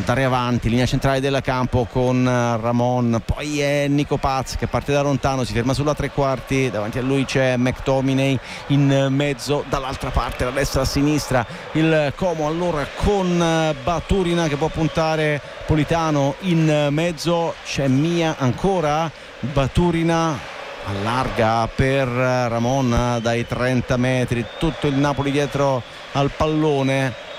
andare avanti, linea centrale del campo con Ramon, poi è Nico Paz che parte da lontano, si ferma sulla tre quarti, davanti a lui c'è McTominay in mezzo, dall'altra parte, da destra a sinistra il Como, allora con Baturina che può puntare, Politano in mezzo, c'è Mia ancora, Baturina allarga per Ramon dai 30 metri, tutto il Napoli dietro al pallone,